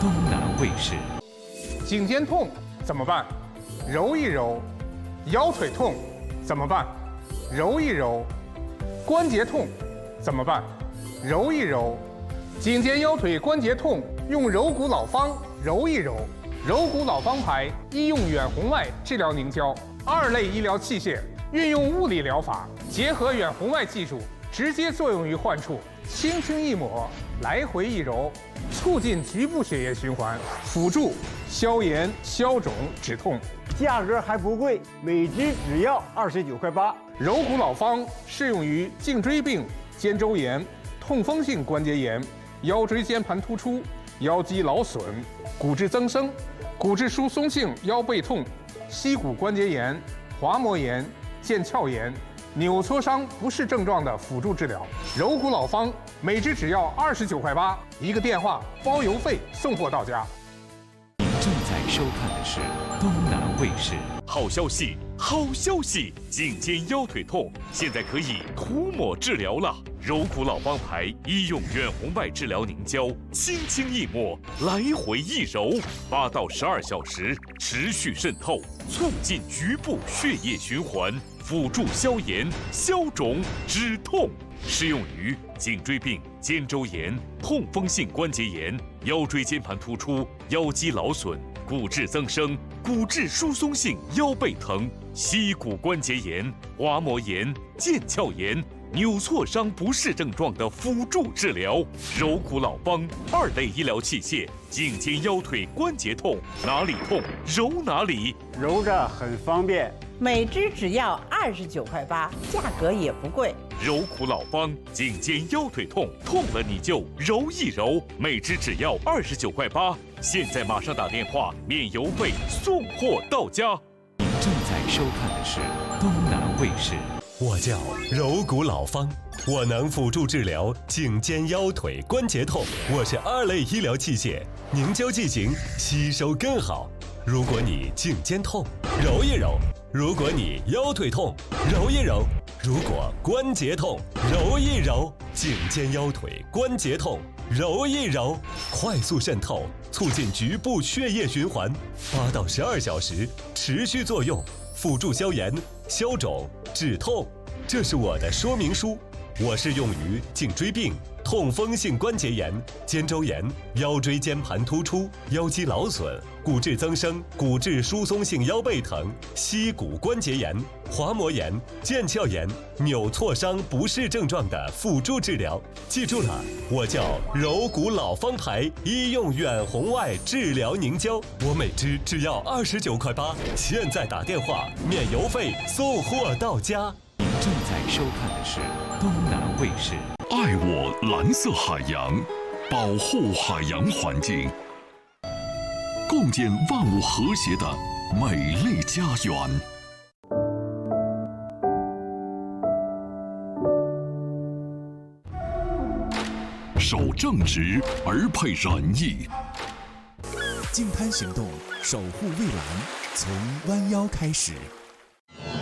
东南卫视。 颈肩痛怎么办？揉一揉。腰腿痛怎么办？揉一揉。关节痛怎么办？揉一揉。颈肩腰腿关节痛用柔骨老方揉一揉。柔骨老方牌医用远红外治疗凝胶，2类医疗器械，运用物理疗法，结合远红外技术，直接作用于患处，轻轻一抹，来回一揉，促进局部血液循环，辅助消炎、消肿、止痛。 价格还不贵，每支只要29.8块。 柔骨老方适用于颈椎病、肩周炎、痛风性关节炎、腰椎间盘突出、腰肌劳损、骨质增生、骨质疏松性腰背痛、膝骨关节炎、滑膜炎、腱鞘炎、扭挫伤不适症状的辅助治疗。柔骨老方每支只要29.8块，一个电话包邮费送货到家。 您正在收看的是东南卫视。 好消息，好消息！颈肩腰腿痛现在可以涂抹治疗了。柔骨老方牌医用远红外治疗凝胶，轻轻一抹，来回一揉，8到12小时持续渗透，促进局部血液循环，辅助消炎、消肿、止痛。适用于颈椎病、肩周炎、痛风性关节炎、腰椎间盘突出、腰肌劳损、骨质增生、骨质疏松性腰背疼、膝骨关节炎、滑膜炎、腱鞘炎、扭挫伤不适症状的辅助治疗。柔骨老方2类医疗器械，颈肩腰腿关节痛，哪里痛揉哪里， 揉着很方便。 每支只要29.8块，价格也不贵。 柔骨老方颈肩腰腿痛，痛了你就揉一揉，每支只要29.8块。现在马上打电话，免邮费送货到家。 您正在收看的是东南卫视。 我叫柔骨老方，我能辅助治疗颈肩腰腿关节痛。我是2类医疗器械，凝胶剂型吸收更好。如果你颈肩痛，揉一揉；如果你腰腿痛，揉一揉；如果关节痛，揉一揉。颈肩腰腿关节痛，揉一揉，快速渗透，促进局部血液循环，8到12小时持续作用，辅助消炎、消肿、止痛。这是我的说明书。我适用于颈椎病、痛风性关节炎、肩周炎、腰椎间盘突出、腰肌劳损、骨质增生、骨质疏松性腰背疼、膝骨关节炎、滑膜炎、腱鞘炎、扭挫伤不适症状的辅助治疗。记住了，我叫柔骨老方牌医用远红外治疗凝胶，我每支只要29.8块。现在打电话，免邮费送货到家。 您正在收看的是东南卫视。 爱我蓝色海洋，保护海洋环境，共建万物和谐的美丽家园。守正直而配仁义。 净滩行动，守护蔚蓝，从弯腰开始。